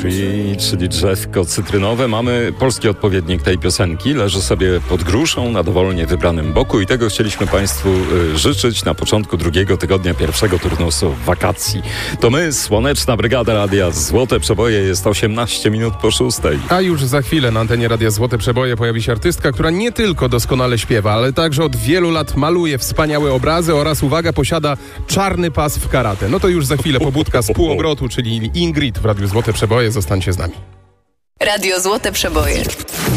Tree, czyli drzewko cytrynowe. Mamy polski odpowiednik tej piosenki. Leży sobie pod gruszą na dowolnie wybranym boku i tego chcieliśmy Państwu życzyć na początku drugiego tygodnia pierwszego turnusu wakacji. To my, Słoneczna Brygada Radia Złote Przeboje, jest 18 minut po 6. A już za chwilę na antenie Radia Złote Przeboje pojawi się artystka, która nie tylko doskonale śpiewa, ale także od wielu lat maluje wspaniałe obrazy oraz, uwaga, posiada czarny pas w karate. No to już za chwilę pobudka z półobrotu, czyli Ingrid w Radiu Złote Przeboje. Zostańcie z nami. Radio Złote Przeboje.